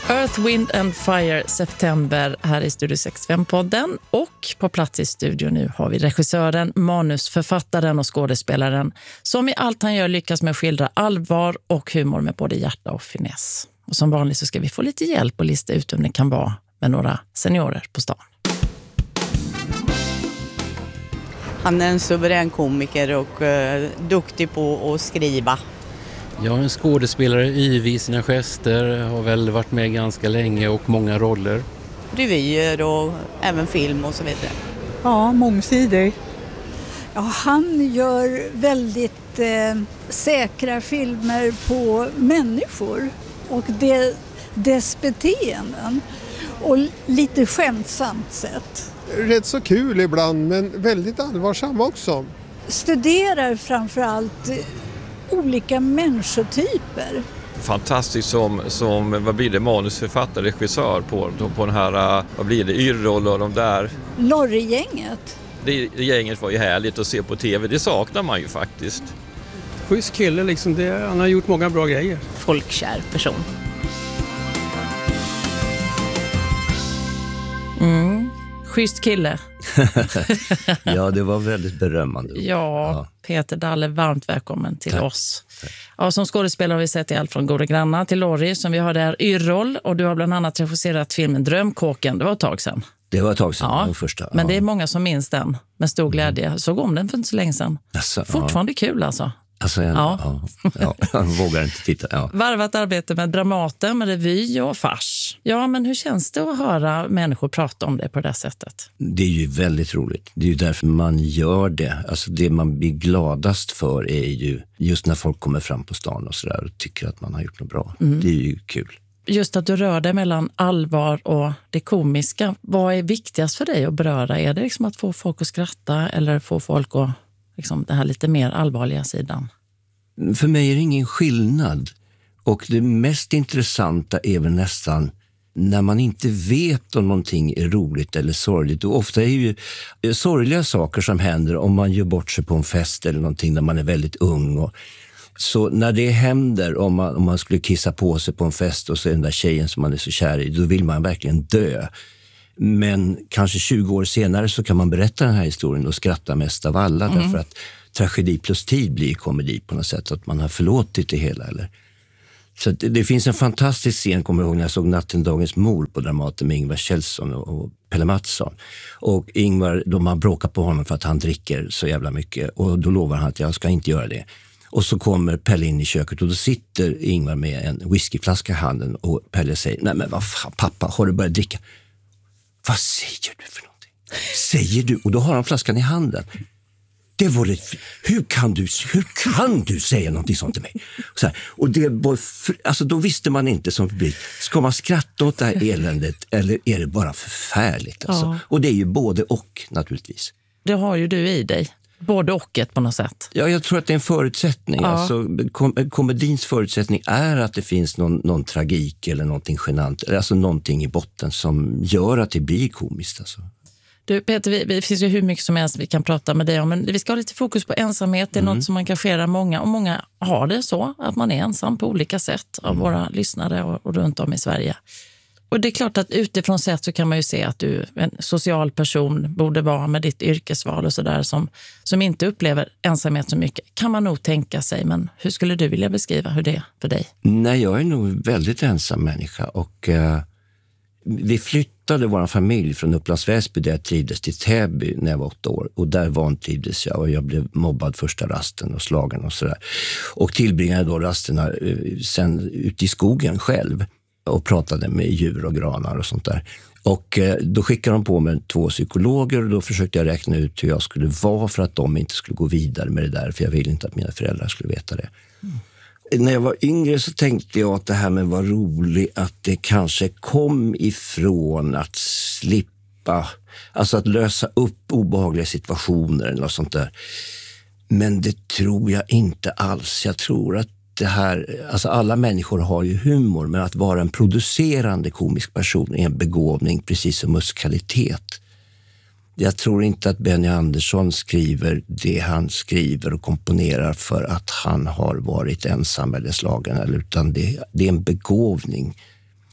Earth, Wind and Fire, September här i Studio 65-podden. Och på plats i studion nu har vi regissören, manusförfattaren och skådespelaren som i allt han gör lyckas med att skildra allvar och humor med både hjärta och finess. Och som vanligt så ska vi få lite hjälp och lista ut om det kan vara med några seniorer på stan. Han är en suverän komiker och duktig på att skriva. Jag är en skådespelare, yvig i sina gester, har väl varit med ganska länge och många roller. Revyer och även film och så vidare. Ja, mångsidig. Ja, han gör väldigt säkra filmer på människor och dess beteenden. Och lite skämtsamt sätt. Rätt så kul ibland, men väldigt allvarsam också. Studerar framförallt olika människotyper. Fantastiskt som vad blir det, manusförfattare, regissör på den här, vad blir det, Yrrol och de där. Lorry-gänget. Det gänget var ju härligt att se på tv, det saknar man ju faktiskt. Schysst kille liksom, han har gjort många bra grejer. Folkkär person. Schysst kille. Ja, det var väldigt berömmande. Ja, Peter Dalle, varmt välkommen till oss. Ja, som skådespelare har vi sett i allt från Goda grannar till Lorry som vi har där Yrrol, och du har bland annat regisserat filmen Drömkåken. Det var ett tag sedan. Det var ett tag sedan, ja, den första. Men det är många som minns den med stor glädje. Såg om den för inte så länge sedan. Alltså, fortfarande kul alltså. Alltså, jag vågar inte titta. Ja. Varvat arbete med Dramaten, med revy och fars. Ja, men hur känns det att höra människor prata om det på det sättet? Det är ju väldigt roligt. Det är ju därför man gör det. Alltså det man blir gladast för är ju just när folk kommer fram på stan och sådär och tycker att man har gjort något bra. Det är ju kul. Just att du rör dig mellan allvar och det komiska. Vad är viktigast för dig att beröra? Är det liksom att få folk att skratta eller få folk att liksom det här lite mer allvarliga sidan? För mig är det ingen skillnad. Och det mest intressanta är väl nästan när man inte vet om någonting är roligt eller sorgligt. Och ofta är ju sorgliga saker som händer om man gör bort sig på en fest eller någonting när man är väldigt ung. Så när det händer, om man skulle kissa på sig på en fest och så är den där tjejen som man är så kär i, då vill man verkligen dö. Men kanske 20 år senare så kan man berätta den här historien och skratta mest av alla. Därför att tragedi plus tid blir komedi på något sätt. Att man har förlåtit det hela. Eller? Så det finns en fantastisk scen, kommer jag ihåg, när jag såg Natten dagens mor på Dramaten med Ingvar Kjellson och Pelle Mattsson. Och Ingvar, de har bråkat på honom för att han dricker så jävla mycket. Och då lovar han att jag ska inte göra det. Och så kommer Pelle in i köket och då sitter Ingvar med en whiskyflaska i handen. Och Pelle säger, nej men vad fan pappa, har du börjat dricka? Vad säger du för någonting? Säger du? Och då har han flaskan i handen. Det var det. Hur kan du säga någonting sånt till mig? Så här, och det var alltså då visste man inte som publik, ska man skratta åt det här eländet eller är det bara förfärligt? Alltså? Ja. Och det är ju både och naturligtvis. Det har ju du i dig. Både och ett på något sätt. Ja, jag tror att det är en förutsättning. Ja. Alltså, komedins förutsättning är att det finns någon tragik eller någonting genant. Alltså någonting i botten som gör att det blir komiskt. Alltså. Du Peter, det finns ju hur mycket som helst vi kan prata med dig om. Men vi ska ha lite fokus på ensamhet. Det är något som engagerar många. Och många har det så att man är ensam på olika sätt av våra lyssnare och runt om i Sverige. Och det är klart att utifrån sett så kan man ju se att du är en social person, borde vara med ditt yrkesval och sådär, som inte upplever ensamhet så mycket. Kan man nog tänka sig, men hur skulle du vilja beskriva hur det är för dig? Nej, jag är nog väldigt ensam människa och vi flyttade vår familj från Upplands Väsby där jag trivdes till Täby när jag var 8 år. Och där vantrivdes jag och jag blev mobbad första rasten och slagen och sådär. Och tillbringade då rasterna sen ute i skogen själv. Och pratade med djur och granar och sånt där. Och då skickade de på mig 2 psykologer och då försökte jag räkna ut hur jag skulle vara för att de inte skulle gå vidare med det där. För jag ville inte att mina föräldrar skulle veta det. När jag var yngre så tänkte jag att det här med var roligt, att det kanske kom ifrån att slippa, alltså att lösa upp obehagliga situationer eller något sånt där. Men det tror jag inte alls. Jag tror att det här, alltså alla människor har ju humor, men att vara en producerande komisk person är en begåvning precis som musikalitet. Jag tror inte att Benny Andersson skriver det han skriver och komponerar för att han har varit ensam eller slagen, utan det är en begåvning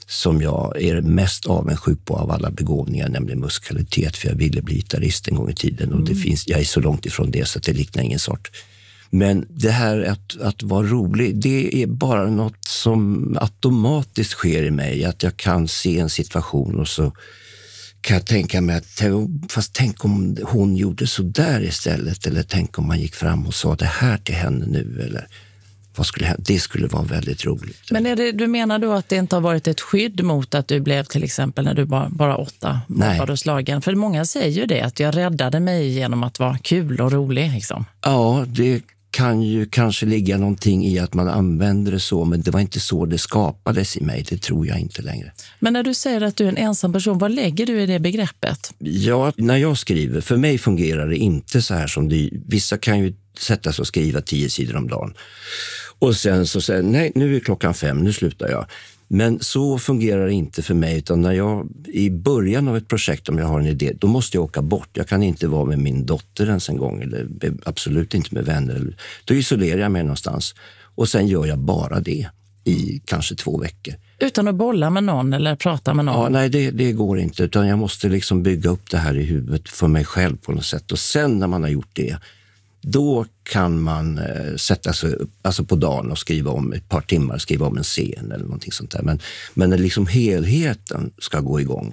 som jag är mest avundsjuk på av alla begåvningar, nämligen musikalitet, för jag ville bli gitarrist en gång i tiden och jag är så långt ifrån det så att det liknar ingen sort. Men det här att vara rolig, det är bara något som automatiskt sker i mig, att jag kan se en situation och så kan jag tänka mig att fast tänk om hon gjorde så där istället, eller tänk om man gick fram och sa det här till henne nu, eller vad skulle hända? Det skulle vara väldigt roligt. Men du menar då att det inte har varit ett skydd mot att du blev till exempel när du bara 8 mobbad och slagen? För många säger ju det, att jag räddade mig genom att vara kul och rolig. Liksom. Ja, det kan ju kanske ligga någonting i att man använder det så, men det var inte så det skapades i mig, det tror jag inte längre. Men när du säger att du är en ensam person, vad lägger du i det begreppet? Ja, när jag skriver, för mig fungerar det inte så här som vissa kan ju sätta sig och skriva 10 sidor om dagen. Och sen så säger nej, nu är klockan 5, nu slutar jag. Men så fungerar det inte för mig, utan när jag i början av ett projekt, om jag har en idé, då måste jag åka bort. Jag kan inte vara med min dotter ens en gång, eller absolut inte med vänner. Då isolerar jag mig någonstans och sen gör jag bara det i kanske 2 veckor. Utan att bolla med någon eller prata med någon? Ja, nej, det går inte, utan jag måste liksom bygga upp det här i huvudet för mig själv på något sätt. Och sen när man har gjort det, då kan man sätta sig alltså på dagen och skriva om ett par timmar, skriva om en scen eller någonting sånt där. Men när liksom helheten ska gå igång,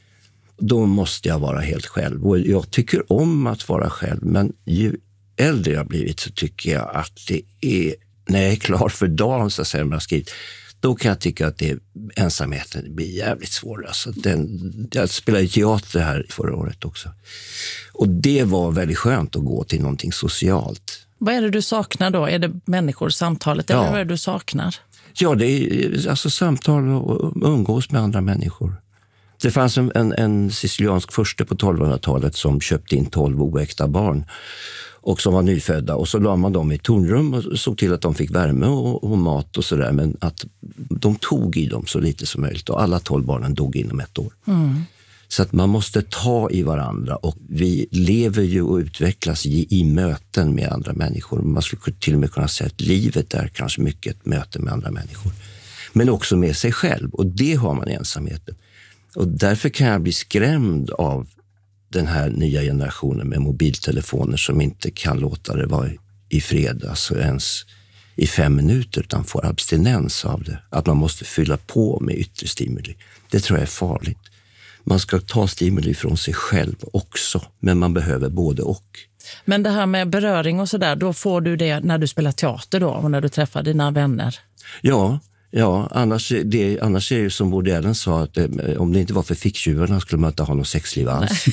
då måste jag vara helt själv. Och jag tycker om att vara själv, men ju äldre jag blivit så tycker jag att det är, när jag är klar för dagen så säger man skrivit, då kan jag tycka att ensamheten blir jävligt svår. Alltså jag spelade teater här förra året också. Och det var väldigt skönt att gå till någonting socialt. Vad är det du saknar då? Är det människor, samtalet? Eller vad är det du saknar? Ja, det är alltså samtal och umgås med andra människor. Det fanns en siciliansk furste på 1200-talet som köpte in 12 oäkta barn och som var nyfödda, och så la man dem i tornrum och såg till att de fick värme och mat och sådär, men att de tog i dem så lite som möjligt, och alla 12 barnen dog inom 1 år. Så att man måste ta i varandra, och vi lever ju och utvecklas i möten med andra människor. Man skulle till och med kunna säga att livet är kanske mycket ett möte med andra människor, men också med sig själv, och det har man i ensamheten. Och därför kan jag bli skrämd av den här nya generationen med mobiltelefoner som inte kan låta det vara i fred, alltså ens i 5 minuter, utan får abstinens av det. Att man måste fylla på med yttre stimuli. Det tror jag är farligt. Man ska ta stimuli från sig själv också, men man behöver både och. Men det här med beröring och sådär, då får du det när du spelar teater då, och när du träffar dina vänner? Ja, annars är det ju som Woody Allen sa, att om det inte var för ficktjuvarna skulle man inte ha någon sexliv alls.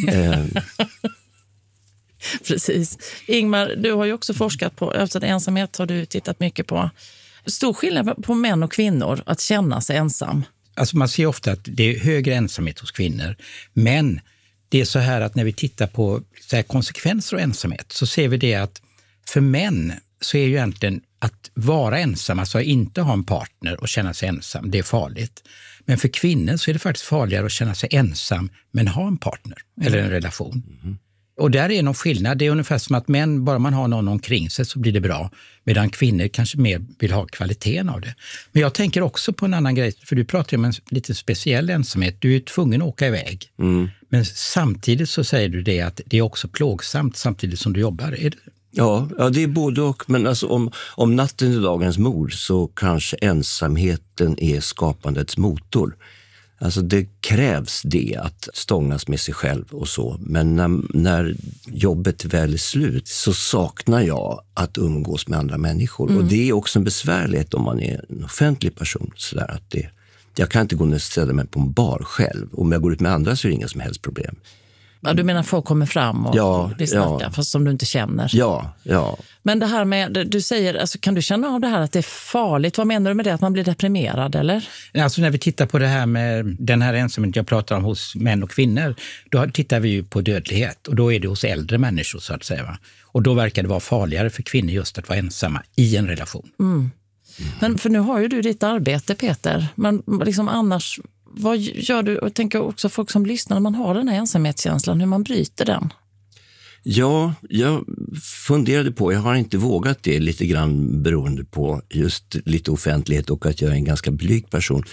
Precis. Ingmar, du har ju också forskat på ensamhet, har du tittat mycket på. Stor skillnad på män och kvinnor att känna sig ensam. Alltså man ser ofta att det är högre ensamhet hos kvinnor, men det är så här att när vi tittar på så här konsekvenser av ensamhet så ser vi det att för män så är ju egentligen att vara ensam, alltså inte ha en partner och känna sig ensam, det är farligt. Men för kvinnor så är det faktiskt farligare att känna sig ensam men ha en partner eller en relation. Och där är någon skillnad. Det är ungefär som att män, bara man har någon omkring sig så blir det bra. Medan kvinnor kanske mer vill ha kvaliteten av det. Men jag tänker också på en annan grej. För du pratar om en lite speciell ensamhet. Du är tvungen att åka iväg. Men samtidigt så säger du det att det är också plågsamt samtidigt som du jobbar. Är det? Ja, det är både och. Men alltså om natten är dagens mord så kanske ensamheten är skapandets motor. Alltså det krävs det att stångas med sig själv och så. Men när jobbet väl är slut så saknar jag att umgås med andra människor. Och det är också en besvärlighet om man är en offentlig person. Så där att jag kan inte gå ner och ställa mig på en bar själv. Om jag går ut med andra så är det inga som helst problem. Ja, du menar folk kommer fram och vill snacka fast som du inte känner? Ja. Men det här med, du säger, alltså, kan du känna av det här att det är farligt? Vad menar du med det? Att man blir deprimerad, eller? Alltså när vi tittar på det här med den här ensamheten jag pratar om hos män och kvinnor, då tittar vi ju på dödlighet. Och då är det hos äldre människor så att säga. Va? Och då verkar det vara farligare för kvinnor just att vara ensamma i en relation. Men för nu har ju du ditt arbete, Peter. Men liksom annars... Vad gör du? Och tänker också folk som lyssnar när man har den här ensamhetskänslan, hur man bryter den? Ja, jag funderade på, jag har inte vågat det lite grann beroende på just lite offentlighet och att jag är en ganska blyg person.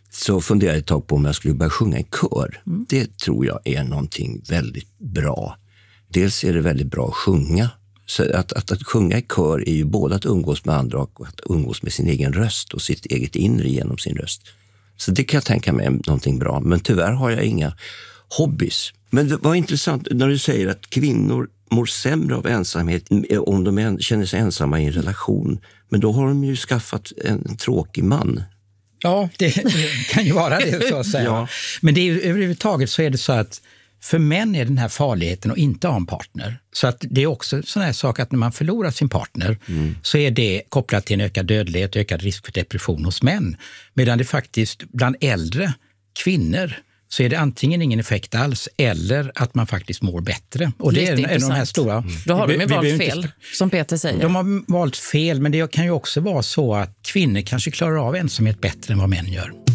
så funderade jag ett tag på om jag skulle börja sjunga i kör. Det tror jag är någonting väldigt bra. Dels är det väldigt bra att sjunga. Så att sjunga i kör är ju både att umgås med andra och att umgås med sin egen röst och sitt eget inre genom sin röst. Så det kan jag tänka mig någonting bra. Men tyvärr har jag inga hobbys. Men det var intressant när du säger att kvinnor mår sämre av ensamhet om de känner sig ensamma i en relation. Men då har de ju skaffat en tråkig man. Ja, det kan ju vara det så att säga. Ja. Men det är, överhuvudtaget så är det så att för män är den här farligheten att inte ha en partner. Så att det är också sån här sak att när man förlorar sin partner så är det kopplat till en ökad dödlighet och ökad risk för depression hos män. Medan det faktiskt bland äldre kvinnor så är det antingen ingen effekt alls eller att man faktiskt mår bättre. Och det är en av de här stora... Då har de ju valt fel, som Peter säger. De har valt fel, men det kan ju också vara så att kvinnor kanske klarar av ensamhet bättre än vad män gör.